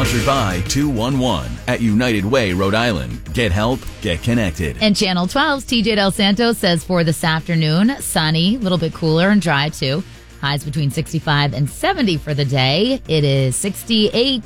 Sponsored by 211 at United Way, Rhode Island. Get help, get connected. And Channel 12's TJ Del Santo says for this afternoon, sunny, a little bit cooler and dry too. Highs between 65 and 70 for the day. It is 68